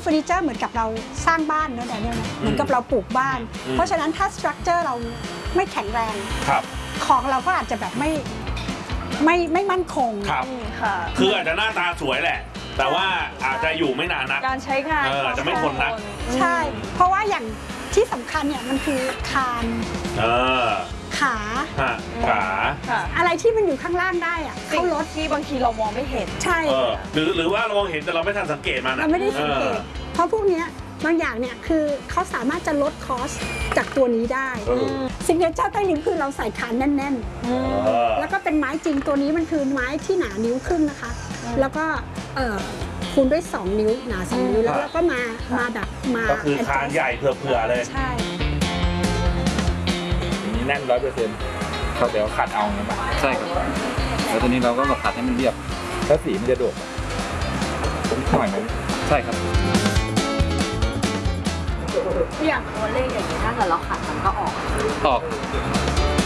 เฟอร์นิเจอร์เหมือนกับเราสร้างบ้านเนอะแดเนียลนะเหมือนกับเราปลูกบ้านเพราะฉะนั้นถ้าสตรัคเจอร์เราไม่แข็งแรงของเราก็อาจจะแบบไม่มั่นคงค่ะคืออาจจะหน้าตาสวยแหละแต่ว่าอาจจะอยู่ไม่นานนักการใช้งานอาจจะไม่ทนนักใช่เพราะว่าอย่างที่สำคัญเนี่ยมันคือคานขาอะไรที่มันอยู่ข้างล่างได้อะเข้ารถที่บางทีเรามองไม่เห็นใช่หรือว่าเรามองเห็นแต่เราไม่ทันสังเกตมันเราไม่ได้สังเกตเพราะพวกนี้บางอย่างเนี่ยคือเขาสามารถจะลดคอสจากตัวนี้ได้สิ่งเดียวเจ้าใต้ลิ้นคือเราใส่คานแน่นๆแล้วก็เป็นไม้จริงตัวนี้มันคือไม้ที่หนานิ้วครึ่งนะคะแล้วก็คูณด้วย2 นิ้วหนา2 นิ้วแล้วก็มาแบบมาก็คือคานใหญ่เผื่อๆเลยใช่นี่แน่น100%เขาเดี๋ยวขัดเอาเนี่ยใช่ครับแล้วตัวนี้เราก็ขัดให้มันเรียบแล้วสีมันจะโดดหน่อยไหมใช่ครับอย่างตัวเลขอย่างนี้ถ้าเกิดเราขัดมันก็ออก